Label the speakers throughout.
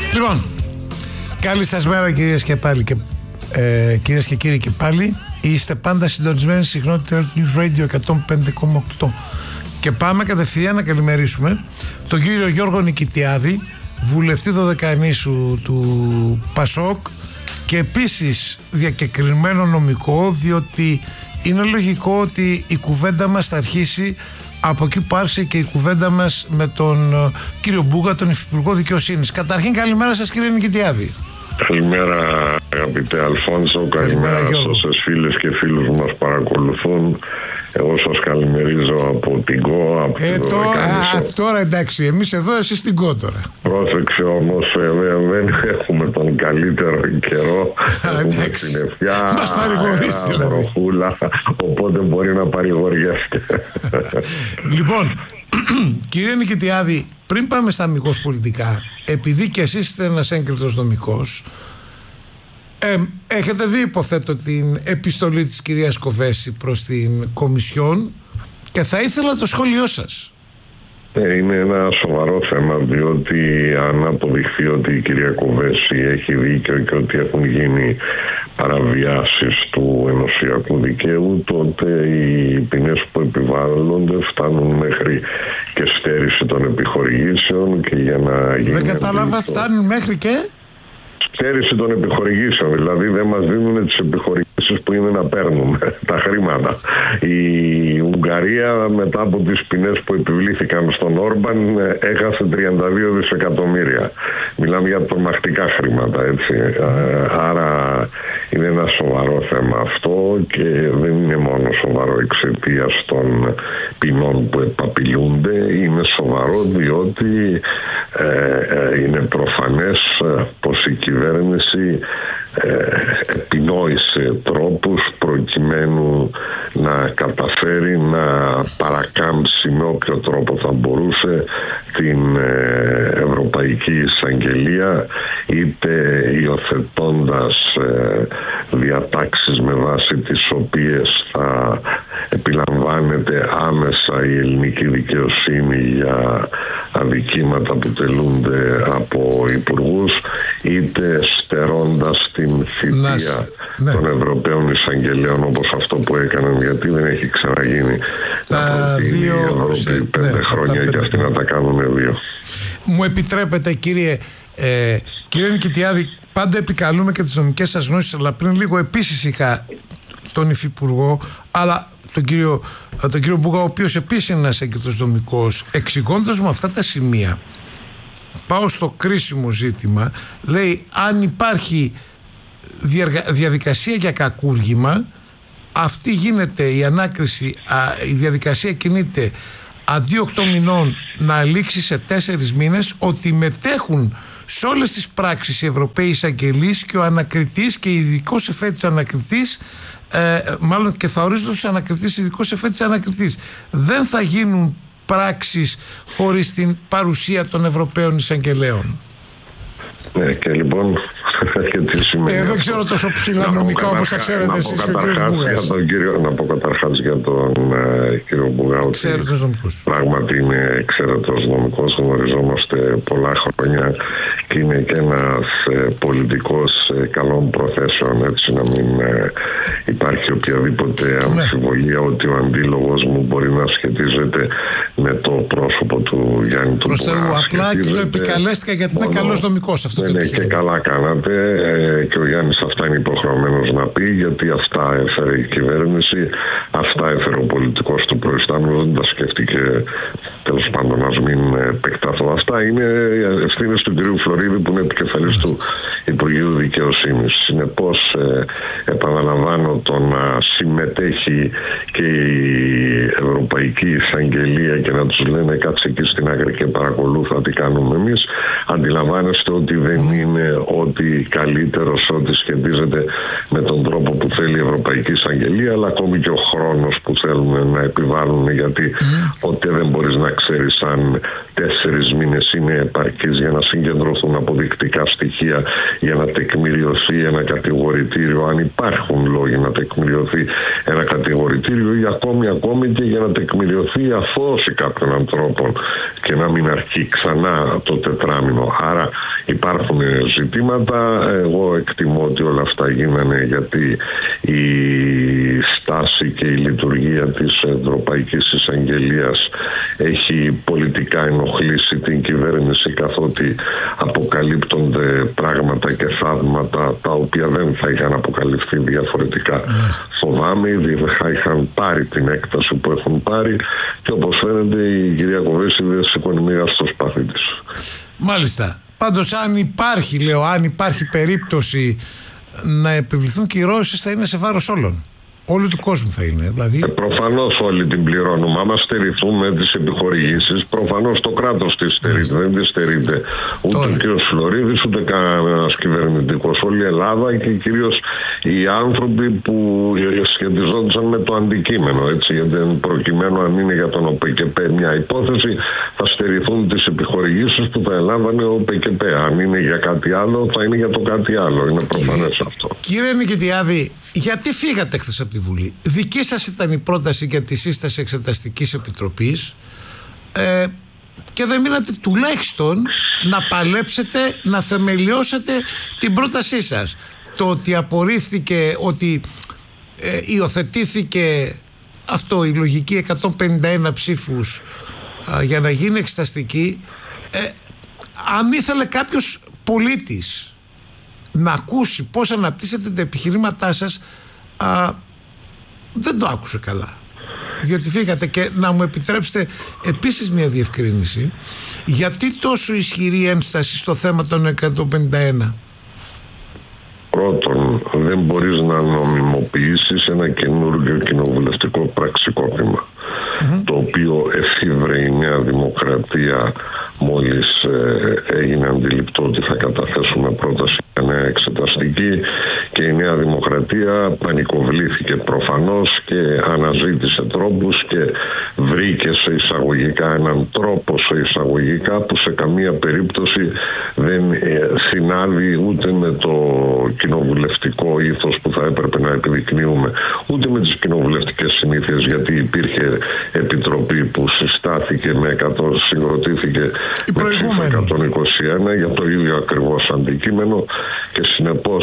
Speaker 1: Λοιπόν, καλή σας μέρα κυρίες και πάλι και κυρίες και κύριοι και πάλι. Είστε πάντα συντονισμένοι στη συχνότητα του News Radio 105,8. Και πάμε κατευθείαν να καλημερίσουμε τον κύριο Γιώργο Νικητιάδη, βουλευτή 12 του Πασόκ και επίσης διακεκριμένο νομικό, διότι είναι λογικό ότι η κουβέντα μας θα αρχίσει από εκεί που άρχισε και η κουβέντα μας με τον κύριο Μπούγα, τον Υφυπουργό Δικαιοσύνης. Καταρχήν καλημέρα σας κύριε Νικητιάδη.
Speaker 2: Καλημέρα αγαπητέ Αλφόνσο, καλημέρα σε όσες φίλες και φίλους που μας παρακολουθούν. Εγώ σας καλημερίζω από την ΚΟ.
Speaker 1: Τώρα εντάξει, εμείς εδώ, εσείς στην ΚΟ τώρα.
Speaker 2: Πρόσεξε όμως, δεν έχουμε τον καλύτερο καιρό. Έχουμε την ευχιά,
Speaker 1: μας παρηγορείς δηλαδή.
Speaker 2: Βροχούλα, οπότε μπορεί να παρηγοριέστε.
Speaker 1: Λοιπόν, κύριε Νικητιάδη, πριν πάμε στα αμιγώς πολιτικά, επειδή και εσείς είστε ένας έγκριτος νομικός, έχετε δει υποθέτω την επιστολή της κυρίας Κοβέση προς την Κομισιόν και θα ήθελα το σχόλιο σας.
Speaker 2: Είναι ένα σοβαρό θέμα, διότι αν αποδειχθεί ότι η κυρία Κοβέση έχει δίκιο και ότι έχουν γίνει παραβιάσεις του ενωσιακού δικαίου, τότε οι ποινές που επιβάλλονται φτάνουν μέχρι και στέρηση των επιχορηγήσεων και για να γίνει...
Speaker 1: Δεν κατάλαβα, φτάνουν μέχρι και...
Speaker 2: Στέρηση των επιχορηγήσεων, δηλαδή δεν μας δίνουν τις επιχορηγήσεις που είναι να παίρνουμε τα χρήματα. Η Ουγγαρία μετά από τις ποινές που επιβλήθηκαν στον Όρμπαν έχασε 32 δισεκατομμύρια. Μιλάμε για τρομακτικά χρήματα, έτσι. Άρα είναι ένα σοβαρό θέμα αυτό και δεν είναι μόνο σοβαρό εξαιτίας των ποινών που επαπειλούνται. Είναι σοβαρό διότι είναι προφανές πως η κυβέρνηση επινόησε τρόπους προκειμένου να καταφέρει να παρακάμψει με όποιο τρόπο θα μπορούσε την Ευρωπαϊκή Εισαγγελία, είτε υιοθετώντας διατάξεις με βάση τις οποίες θα επιλαμβάνεται άμεσα η ελληνική δικαιοσύνη για αδικήματα που τελούνται από υπουργούς, είτε στερώντας την θητεία των Ευρωπαίων Εισαγγελέων, όπως αυτό που έκαναν, γιατί δεν έχει ξαναγίνει
Speaker 1: τα δύο
Speaker 2: 5 χρόνια και αυτοί να τα κάνουν 2.
Speaker 1: Μου επιτρέπετε κύριε Νικητιάδη, πάντα επικαλούμε και τις νομικές σας γνώσεις, αλλά πριν λίγο επίσης είχα τον Υφυπουργό, αλλά τον κύριο Μπούγα, ο οποίος επίσης είναι ένας έγκριτος νομικός, εξηγώντας μου αυτά τα σημεία. Πάω στο κρίσιμο ζήτημα. Λέει, αν υπάρχει διαδικασία για κακούργημα, αυτή γίνεται η ανάκριση, η διαδικασία κινείται αντί 8 μηνών να λήξει σε 4 μήνες, ότι μετέχουν σε όλες τις πράξεις οι Ευρωπαίοι εισαγγελείς και ο ανακριτής και ειδικός εφέτης ανακριτής, μάλλον και θα ορίζονται ως ανακριτής, ειδικός εφέτης ανακριτής. Δεν θα γίνουν πράξεις χωρίς την παρουσία των Ευρωπαίων εισαγγελέων.
Speaker 2: Ναι, και λοιπόν τι σημαίνει
Speaker 1: δεν ξέρω τόσο ψηλά νομικά όπως τα ξέρετε εσείς και ο κύριος Μπουγάς.
Speaker 2: Να πω καταρχάς για τον κύριο Μπουγά ότι πράγματι είναι εξαίρετος νομικός, γνωριζόμαστε πολλά χρόνια και είναι και ένας πολιτικός καλών προθέσεων, έτσι να μην υπάρχει οποιαδήποτε αμφιβολία ότι ο αντίλογος μου μπορεί να σχετίζεται με το πρόσωπο του Γιάννη του Μπουγά.
Speaker 1: Απλά και το επικαλέστηκα γιατί είναι καλός νομικός αυτό το
Speaker 2: επιχείρημα. Και καλά κάνατε, και ο Γιάννης αυτά είναι υποχρεωμένος να πει, γιατί αυτά έφερε η κυβέρνηση, αυτά έφερε ο πολιτικός του προϊστάμενο, δεν τα σκέφτηκε. Τέλος πάντων, ας μην επεκταθώ. Αυτά είναι ευθύνες του κυρίου Φλωρίδη που είναι επικεφαλής του Υπουργείου Δικαιοσύνης. Συνεπώς, επαναλαμβάνω, το να συμμετέχει και η Ευρωπαϊκή Εισαγγελία και να τους λένε κάτσε εκεί στην άκρη και παρακολούθα τι κάνουμε εμείς, αντιλαμβάνεστε ότι δεν είναι ότι καλύτερο σε ό,τι σχετίζεται με τον τρόπο που θέλει η Ευρωπαϊκή Εισαγγελία, αλλά ακόμη και ο χρόνος που θέλουν να επιβάλλουν, γιατί ποτέ δεν μπορείς να ξέρεις αν 4 μήνες είναι επαρκής για να συγκεντρωθούν αποδεικτικά στοιχεία για να τεκμηριωθεί ένα κατηγορητήριο, αν υπάρχουν λόγοι να τεκμηριωθεί ένα κατηγορητήριο, ή ακόμη και για να τεκμηριωθεί η αθώωση κάποιων ανθρώπων και να μην αρκεί ξανά το τετράμινο. Άρα υπάρχουν ζητήματα. Εγώ εκτιμώ ότι όλα αυτά γίνανε γιατί η στάση και η λειτουργία της Ευρωπαϊκής Εισαγγελίας έχει πολιτικά ενοχλήσει την κυβέρνηση, καθότι αποκαλύπτονται πράγματα και θαύματα τα οποία δεν θα είχαν αποκαλυφθεί διαφορετικά. Φοβάμαι, ήδη θα είχαν πάρει την έκταση που έχουν πάρει και όπως φαίνεται η κυρία Κοβέση δεν σηκώνει μία στο σπάθι της.
Speaker 1: Μάλιστα. Πάντως αν υπάρχει περίπτωση να επιβληθούν κυρώσεις, θα είναι σε βάρος όλων. Όλου του κόσμου θα είναι. Δηλαδή...
Speaker 2: Προφανώς όλοι την πληρώνουμε. Άμα στερηθούμε τις επιχορηγήσεις, προφανώς το κράτος τις στερείται. Δεν τις στερείται ούτε ο κ. Φλωρίδης, ούτε κανένας κυβερνητικός. Όλη η Ελλάδα και κυρίως οι άνθρωποι που σχετιζόντουσαν με το αντικείμενο. Έτσι, γιατί προκειμένου, αν είναι για τον ΟΠΕΚΕΠΕ μια υπόθεση, θα στερηθούν τις επιχορηγήσεις που θα ελάμβανε ο ΟΠΕΚΕΠΕ. Αν είναι για κάτι άλλο, θα είναι για το κάτι άλλο. Είναι προφανές αυτό.
Speaker 1: Κύριε Νικητιάδη, γιατί φύγατε χθες από τη Βουλή? Δική σας ήταν η πρόταση για τη σύσταση Εξεταστικής Επιτροπής και δεν μείνατε τουλάχιστον να παλέψετε, να θεμελιώσετε την πρότασή σας. Το ότι απορρίφθηκε, ότι υιοθετήθηκε αυτό, η λογική 151 ψήφους για να γίνει εξεταστική, αν ήθελε κάποιος πολίτης να ακούσει πώς αναπτύσσετε τα επιχειρήματά σας, δεν το άκουσε καλά, διότι φύγατε. Και να μου επιτρέψετε επίσης μια διευκρίνηση, γιατί τόσο ισχυρή ένσταση στο θέμα των 151?
Speaker 2: Πρώτον, δεν μπορείς να νομιμοποιήσεις ένα καινούργιο κοινοβουλευτικό πραξικόπημα, το οποίο εφήβρε η Νέα Δημοκρατία μόλις έγινε αντιληπτό ότι θα καταθέσουμε πρόταση για νέα εξεταστική, και η Νέα Δημοκρατία πανικοβλήθηκε προφανώς και αναζήτησε τρόπους και βρήκε σε εισαγωγικά έναν τρόπο σε εισαγωγικά που σε καμία περίπτωση δεν συνάδει ούτε με το κοινοβουλευτικό ήθος που θα έπρεπε να επιδεικνύουμε, ούτε με τις κοινοβουλευτικές συνήθειες, γιατί υπήρχε επιτροπή που συστάθηκε με συγκροτήθηκε με 121 για το ίδιο ακριβώς αντικείμενο, και συνεπώς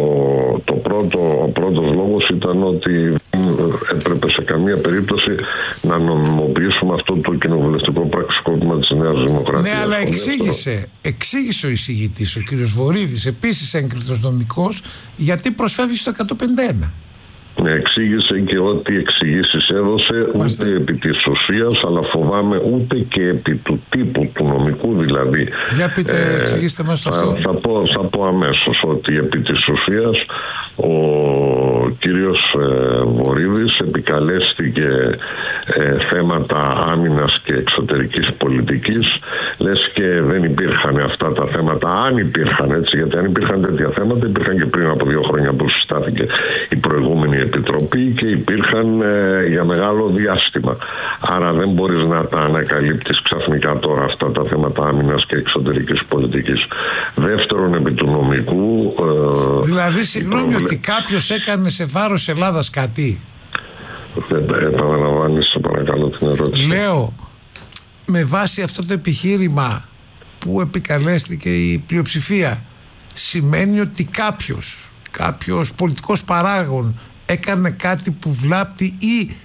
Speaker 2: ο πρώτος λόγος ήταν ότι δεν έπρεπε σε καμία περίπτωση να νομιμοποιήσουμε αυτό το κοινοβουλευτικό πραξικόπημα της Νέας Δημοκρατίας.
Speaker 1: Ναι, αλλά εξήγησε ο εισηγητής, ο κύριος Βορίδης, επίσης έγκριτος νομικός, γιατί προσφεύγει στο 151.
Speaker 2: Ναι, εξήγησε και ό,τι εξηγήσεις έδωσε, ούτε επί της ουσίας, αλλά φοβάμαι ούτε και επί του τύπου του νομικού, δηλαδή.
Speaker 1: Για πείτε, εξηγήστε μας αυτό.
Speaker 2: Θα πω αμέσως ότι επί της ουσίας ο κύριος Βορίδης επικαλέστηκε θέματα άμυνας και εξωτερικής πολιτικής, λες και δεν υπήρχαν αυτά τα θέματα. Αν υπήρχαν, έτσι, γιατί αν υπήρχαν τέτοια θέματα, υπήρχαν και πριν από 2 χρόνια που συστάθηκε η προηγούμενη επιτροπή και υπήρχαν για μεγάλο διάστημα. Άρα δεν μπορείς να τα ανακαλύπτεις ξαφνικά τώρα αυτά τα θέματα άμυνας και εξωτερικής πολιτικής. Δεύτερον, επί του νομικού...
Speaker 1: δηλαδή, συγγνώμη, ότι κάποιος έκανε σε βάρος Ελλάδας κάτι?
Speaker 2: Επαναλαμβάνεις, σε παρακαλώ, την ερώτηση.
Speaker 1: Λέω, με βάση αυτό το επιχείρημα που επικαλέστηκε η πλειοψηφία, σημαίνει ότι κάποιος πολιτικός παράγων έκανε κάτι που βλάπτει ή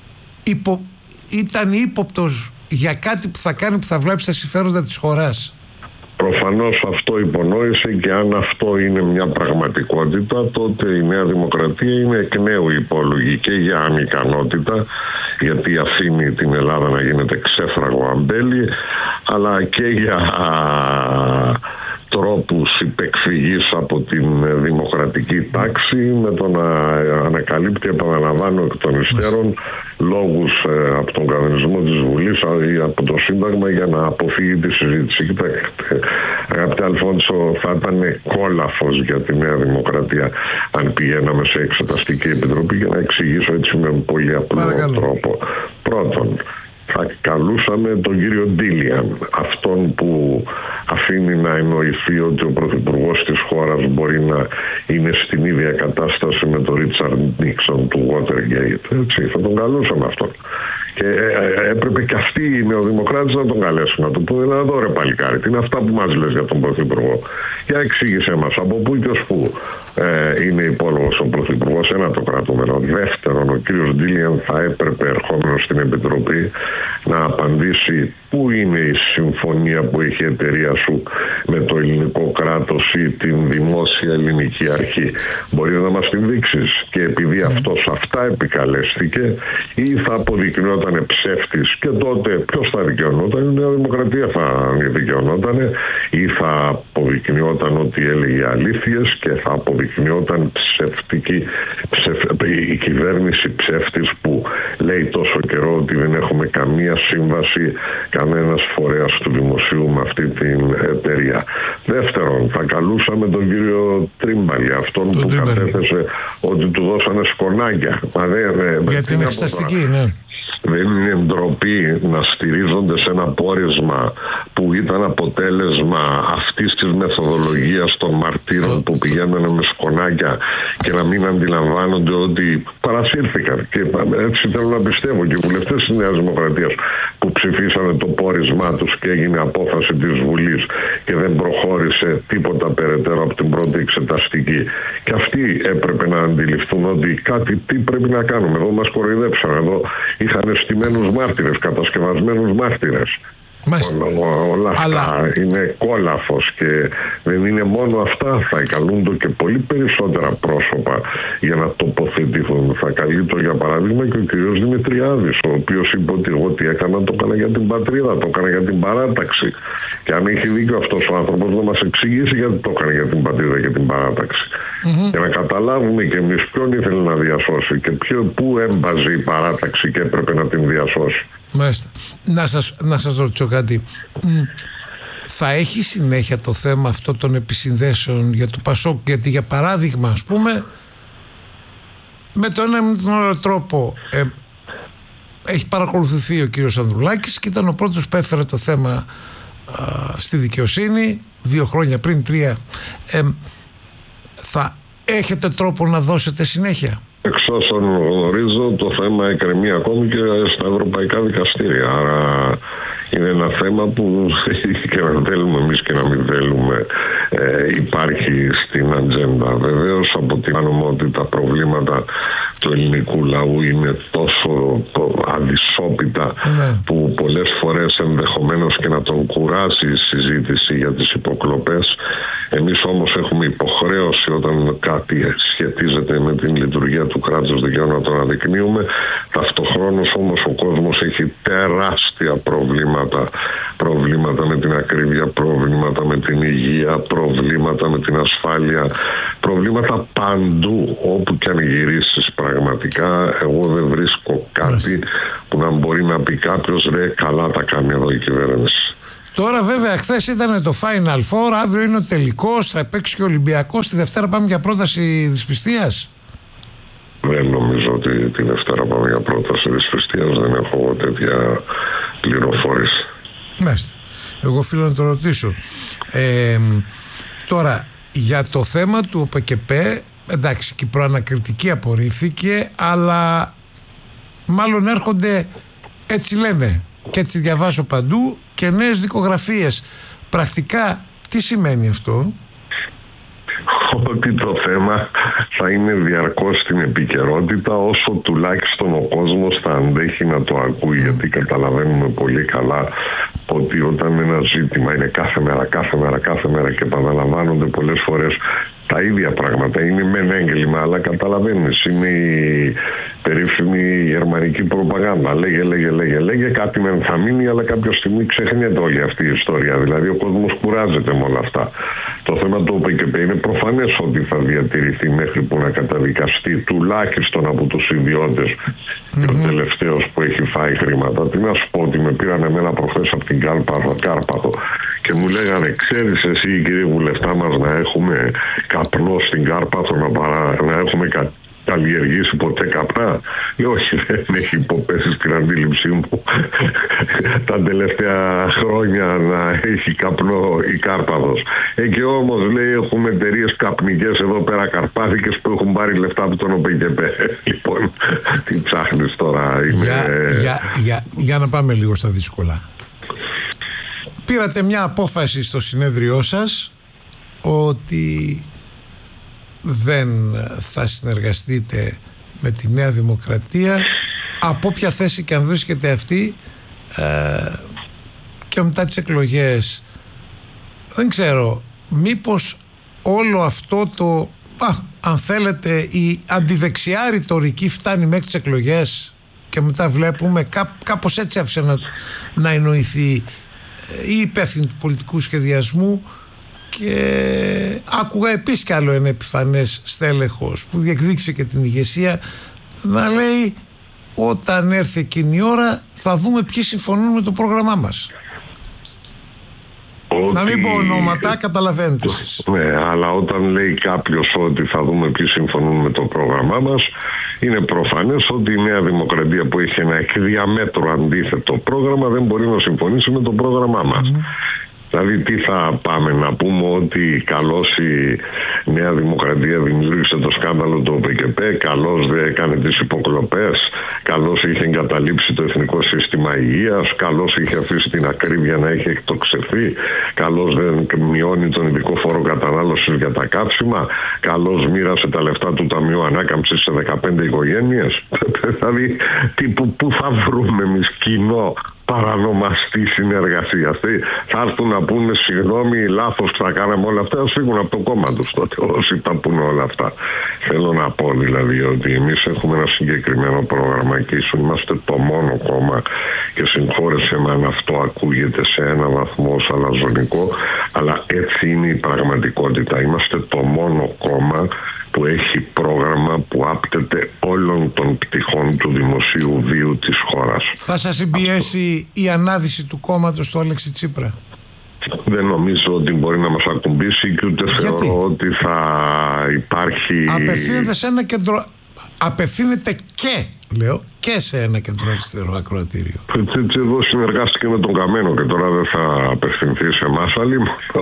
Speaker 1: ήταν ύποπτος για κάτι που θα κάνει, που θα βλάψει τα συμφέροντα της χώρας?
Speaker 2: Προφανώς αυτό υπονόησε, και αν αυτό είναι μια πραγματικότητα, τότε η Νέα Δημοκρατία είναι εκ νέου υπόλογη και για ανικανότητα, γιατί αφήνει την Ελλάδα να γίνεται ξέφραγο αμπέλι, αλλά και για τρόπους υπεκφυγής από την δημοκρατική τάξη, με το να ανακαλύπτει, επαναλαμβάνω, εκ των υστέρων λόγους από τον κανονισμό της Βουλής ή από το Σύνταγμα για να αποφύγει τη συζήτηση. Κοιτάξτε, αγαπητέ Αλφόνσο, θα ήταν κόλαφος για τη Νέα Δημοκρατία αν πηγαίναμε σε εξεταστική επιτροπή, και να εξηγήσω έτσι με πολύ απλό τρόπο. Πρώτον, θα καλούσαμε τον κύριο Ντίλιαν, αυτόν που αφήνει να εννοηθεί ότι ο πρωθυπουργός της χώρας μπορεί να είναι στην ίδια κατάσταση με τον Ρίτσαρντ Νίξον του Watergate. Έτσι, θα τον καλούσαμε αυτόν. Και έπρεπε και αυτοί οι νεοδημοκράτες να τον καλέσουν, να του πούνε: εδώ ρε παλικάρι, τι είναι αυτά που μας λες για τον Πρωθυπουργό? Για εξήγησέ μας από πού και ως πού είναι υπόλογος ο Πρωθυπουργός. Ένα το κρατούμενο. Δεύτερον, ο κύριος Ντίλιαν θα έπρεπε, ερχόμενος στην Επιτροπή, να απαντήσει πού είναι η συμφωνία που έχει η εταιρεία σου με το ελληνικό κράτος ή την δημόσια ελληνική αρχή. Μπορεί να μας την δείξεις? Και επειδή αυτός αυτά επικαλέστηκε, ή θα αποδεικνύονταν ψεύτης και τότε ποιος θα δικαιωνόταν? Η Νέα Δημοκρατία θα δικαιωνόταν, ή θα αποδεικνύονταν ότι έλεγε αλήθειες και θα αποδεικνύονταν η κυβέρνηση ψεύτης που λέει τόσο καιρό ότι δεν έχουμε καμία σύμβαση, κανένας φορέας του δημοσίου με αυτή την εταιρεία. Δεύτερον, θα καλούσαμε τον κύριο Τρίμπαλη, αυτόν που κατέθεσε ότι του δώσανε σκονάκια.
Speaker 1: Για την εξεταστική, ναι.
Speaker 2: Δεν είναι ντροπή να στηρίζονται σε ένα πόρισμα που ήταν αποτέλεσμα αυτής της μεθοδολογίας των μαρτύρων που πηγαίνανε με σκονάκια και να μην αντιλαμβάνονται ότι παρασύρθηκαν? Και έτσι θέλω να πιστεύω και οι βουλευτές της Νέας Δημοκρατίας που ψηφίσανε το πόρισμά τους και έγινε απόφαση της Βουλής και δεν προχώρησε τίποτα περαιτέρω από την πρώτη εξεταστική. Και αυτοί έπρεπε να αντιληφθούν ότι τι πρέπει να κάνουμε. Εδώ μας κοροϊδέψαν, εδώ είχαν στημένους μάρτυρες, κατασκευασμένους μάρτυρες. Όλα αυτά είναι κόλαφος και δεν είναι μόνο αυτά. Θα καλούνται και πολύ περισσότερα πρόσωπα για να τοποθετηθούν. Θα καλείτο για παράδειγμα και ο κ. Δημητριάδης, ο οποίος είπε ότι εγώ τι έκανα, το έκανα για την πατρίδα, το έκανα για την παράταξη. Και αν έχει δίκιο αυτός ο άνθρωπος να μας εξηγήσει γιατί το έκανε για την πατρίδα και την παράταξη. Και να καταλάβουμε και εμείς ποιον ήθελε να διασώσει και πού έμπαζε η παράταξη και έπρεπε να την διασώσει.
Speaker 1: Μάλιστα. Να σας ρωτήσω κάτι. Θα έχει συνέχεια το θέμα αυτό των επισυνδέσεων για το ΠΑΣΟΚ? Γιατί για παράδειγμα, ας πούμε, με τον ένα με τον άλλο τρόπο έχει παρακολουθηθεί ο κύριος Ανδρουλάκης και ήταν ο πρώτος που έφερε το θέμα στη δικαιοσύνη 2 χρόνια πριν, 3. Θα έχετε τρόπο να δώσετε συνέχεια?
Speaker 2: Εξ όσων γνωρίζω, το θέμα εκκρεμεί ακόμη και στα ευρωπαϊκά δικαστήρια. Άρα είναι ένα θέμα που και να θέλουμε εμείς και να μην θέλουμε υπάρχει στην ατζέντα. Βεβαίως αποτυπώνουμε ότι τα προβλήματα του ελληνικού λαού είναι τόσο αδυσόπιτα που πολλές φορές ενδεχομένως και να τον κουράσει η συζήτηση για τις υποκλοπές. Εμείς όμως έχουμε υποχρέωση όταν κάτι σχετίζεται με την λειτουργία του κράτους δικαίου να τον αδεικνύουμε. Ταυτοχρόνως όμως ο κόσμος έχει τεράστια προβλήματα με την ακρίβεια, προβλήματα με την υγεία, προβλήματα με την ασφάλεια, προβλήματα παντού όπου και αν γυρίσεις. Πραγματικά εγώ δεν βρίσκω κάτι που να μπορεί να πει κάποιος ρε καλά τα κάνει εδώ η κυβέρνηση.
Speaker 1: Τώρα βέβαια χθες ήταν το Final Four, αύριο είναι ο τελικός, θα παίξει και ο Ολυμπιακός, τη Δευτέρα πάμε για πρόταση δυσπιστίας.
Speaker 2: Δεν νομίζω ότι τη Δευτέρα πάμε για πρόταση δυσπιστίας, δεν έχω τέτοια πληροφόρηση.
Speaker 1: Μάλιστα. Εγώ θέλω να το ρωτήσω. Τώρα, για το θέμα του ΟΠΕΚΕΠΕ, εντάξει, και η προανακριτική απορρίφθηκε, αλλά μάλλον έρχονται, έτσι λένε, και έτσι διαβάζω παντού, και νέες δικογραφίες. Πρακτικά, τι σημαίνει αυτό?
Speaker 2: Ότι το θέμα θα είναι διαρκώς στην επικαιρότητα όσο τουλάχιστον ο κόσμος θα αντέχει να το ακούει, γιατί καταλαβαίνουμε πολύ καλά ότι όταν ένα ζήτημα είναι κάθε μέρα και επαναλαμβάνονται πολλές φορές τα ίδια πράγματα, είναι μεν έγκλημα, αλλά καταλαβαίνεις, είναι η περίφημη γερμανική προπαγάνδα. Λέγε, κάτι μεν θα μείνει, αλλά κάποια στιγμή ξεχνιέται όλη αυτή η ιστορία. Δηλαδή ο κόσμος κουράζεται με όλα αυτά. Το θέμα του ΟΠΕΚΕΠΕ είναι προφανές ότι θα διατηρηθεί μέχρι που να καταδικαστεί τουλάχιστον από τους ιδιώτες και ο τελευταίος που έχει φάει χρήματα. Τι να σου πω, ότι με πήραν εμένα προχθές από την Κάρπαθο και μου λέγανε, ξέρεις εσύ κύριε βουλευτά μας, να έχουμε καπνό στην Κάρπαθο, να έχουμε καλλιεργήσει ποτέ καπνά? Όχι, δεν έχει υποπέσει στην αντίληψή μου τα τελευταία χρόνια να έχει καπνό η Κάρπαθος. Και όμως, λέει, έχουμε εταιρείες καπνικές εδώ πέρα καρπάθικες που έχουν πάρει λεφτά από τον ΟΠΕΚΕΠΕ. Λοιπόν, τι ψάχνεις τώρα?
Speaker 1: Για να πάμε λίγο στα δύσκολα. Πήρατε μια απόφαση στο συνέδριό σας ότι δεν θα συνεργαστείτε με τη Νέα Δημοκρατία, από όποια θέση και αν βρίσκεται αυτή, και μετά τις εκλογές. Δεν ξέρω, μήπως όλο αυτό το, αν θέλετε, η αντιδεξιά ρητορική φτάνει μέχρι τις εκλογές και μετά βλέπουμε, κάπως έτσι άφησε να εννοηθεί η υπεύθυνη του πολιτικού σχεδιασμού. Και άκουγα επίσης κι άλλο ένα επιφανές στέλεχος που διεκδίκησε και την ηγεσία να λέει, όταν έρθει εκείνη η ώρα θα δούμε ποιοι συμφωνούν με το πρόγραμμά μας. Να μην πω ονόματα, καταλαβαίνετε εσείς.
Speaker 2: Ναι, αλλά όταν λέει κάποιος ότι θα δούμε ποιοι συμφωνούν με το πρόγραμμά μας, είναι προφανές ότι η Νέα Δημοκρατία, που έχει ένα εκ διαμέτρου αντίθετο πρόγραμμα, δεν μπορεί να συμφωνήσει με το πρόγραμμά μας. Δηλαδή, τι θα πάμε να πούμε? Ότι καλώς η Νέα Δημοκρατία δημιούργησε το σκάνδαλο του ΟΠΕΚΕΠΕ, καλώς δεν έκανε τις υποκλοπές, καλώς είχε εγκαταλείψει το Εθνικό Σύστημα Υγείας, καλώς είχε αφήσει την ακρίβεια να έχει εκτοξευθεί, καλώς δεν μειώνει τον ειδικό φόρο κατανάλωσης για τα καύσιμα, καλώς μοίρασε τα λεφτά του Ταμείου Ανάκαμψης σε 15 οικογένειες. Δηλαδή, πού θα βρούμε εμείς κοινό παρανομαστή συνεργασία? Θα έρθουν να πούνε συγγνώμη, λάθος θα κάναμε όλα αυτά, ας φύγουν από το κόμμα τους τότε όσοι τα πούνε όλα αυτά. Θέλω να πω δηλαδή ότι εμείς έχουμε ένα συγκεκριμένο πρόγραμμα και ίσως είμαστε το μόνο κόμμα, και συγχώρεσαι με αν αυτό ακούγεται σε ένα βαθμό ως αλαζονικό, αλλά έτσι είναι η πραγματικότητα. Είμαστε το μόνο κόμμα που έχει πρόγραμμα που άπτεται όλων των πτυχών του δημοσίου βίου της χώρας.
Speaker 1: Θα σας συμπιέσει η ανάδυση του κόμματος του Αλέξη Τσίπρα?
Speaker 2: Δεν νομίζω ότι μπορεί να μας ακουμπήσει και ούτε θεωρώ ότι θα υπάρχει...
Speaker 1: Απευθύνεται σε ένα κέντρο... Απευθύνεται και σε ένα κεντροαριστερό ακροατήριο.
Speaker 2: Έτσι εδώ συνεργάστηκε με τον Καμένο και τώρα δεν θα απευθυνθεί σε εμάς άλλη.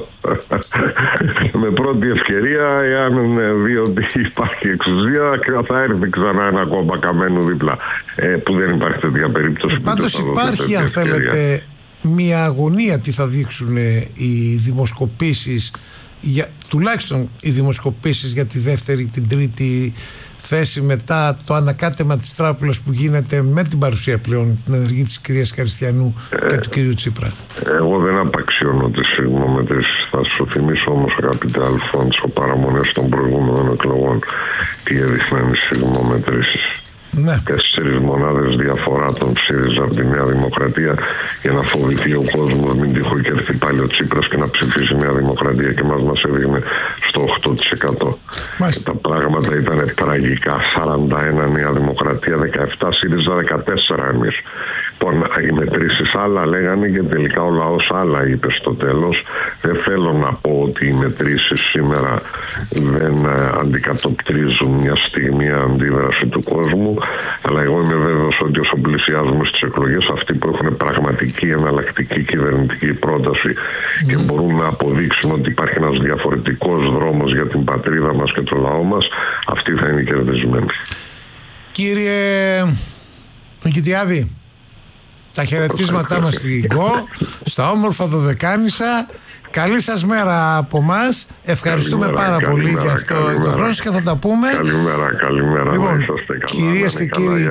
Speaker 2: Με πρώτη ευκαιρία, εάν δει ότι υπάρχει εξουσία, θα έρθει ξανά ένα κόμμα Καμένου δίπλα, που δεν υπάρχει τέτοια περίπτωση.
Speaker 1: Πάντως υπάρχει, αν θέλετε, μια αγωνία τι θα δείξουν οι δημοσκοπήσεις, τουλάχιστον οι δημοσκοπήσεις για τη δεύτερη, την τρίτη θέση μετά το ανακάτεμα της τράπουλας που γίνεται με την παρουσία πλέον την ενεργή της κυρίας Καριστιανού και του κυρίου Τσίπρα. Εγώ
Speaker 2: δεν απαξιώνω τις σφιγμομετρήσεις. Θα σου θυμίσω όμως, αγαπητέ Αλφόνσο, παραμονές των προηγούμενων εκλογών τι έδειχναν οι σφιγμομετρήσεις. Ναι. 4 μονάδες διαφορά των ΣΥΡΙΖΑ από τη Νέα Δημοκρατία, για να φοβηθεί ο κόσμος μην τυχόν και έρθει πάλι ο Τσίπρας και να ψηφίσει η Νέα Δημοκρατία, και μας έδειχνε στο 8%. Και τα πράγματα ήταν τραγικά. 41 Νέα Δημοκρατία, 17 ΣΥΡΙΖΑ, 14 εμείς. Λοιπόν, οι μετρήσεις άλλα λέγανε και τελικά ο λαός άλλα είπε στο τέλος. Δεν θέλω να πω ότι οι μετρήσεις σήμερα δεν αντικατοπτρίζουν μια στιγμή αντίδραση του κόσμου, αλλά εγώ είμαι βέβαιος ότι όσο πλησιάζουμε στις εκλογές, αυτοί που έχουν πραγματική εναλλακτική κυβερνητική πρόταση και μπορούν να αποδείξουν ότι υπάρχει ένας διαφορετικός δρόμος για την πατρίδα μας και το λαό μας, αυτοί θα είναι κερδισμένοι.
Speaker 1: Κύριε Νικητιάδη, τα χαιρετίσματά μας στην ΚΟ, στα όμορφα Δωδεκάνησα. Καλή σας μέρα από μας. Ευχαριστούμε πάρα πολύ για αυτό το χρόνο και θα τα πούμε.
Speaker 2: Καλημέρα.
Speaker 1: Λοιπόν, κυρίες και κύριοι,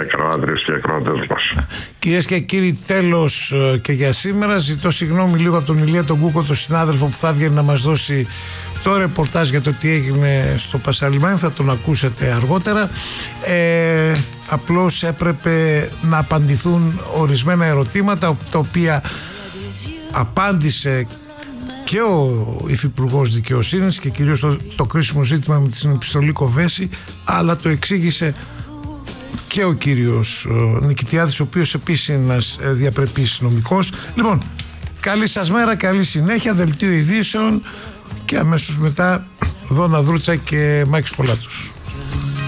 Speaker 1: κυρίες και κύριοι, τέλος και για σήμερα. Ζητώ συγγνώμη λίγο από τον Ηλία τον Κούκο, τον συνάδελφο που θα βγαίνει να μας δώσει το ρεπορτάζ για το τι έγινε στο Πασαλιμάνι. Θα τον ακούσετε αργότερα. Απλώς έπρεπε να απαντηθούν ορισμένα ερωτήματα, τα οποία απάντησε και ο Υφυπουργός Δικαιοσύνης και κυρίως το κρίσιμο ζήτημα με την επιστολή Κοβέση, αλλά το εξήγησε και ο κύριος Νικητιάδης, ο οποίος επίσης είναι ένας διαπρεπής νομικός. Λοιπόν, καλή σας μέρα, καλή συνέχεια, δελτίο ειδήσεων και αμέσως μετά Δώνα Δρούτσα και Μάκης Πολάτους.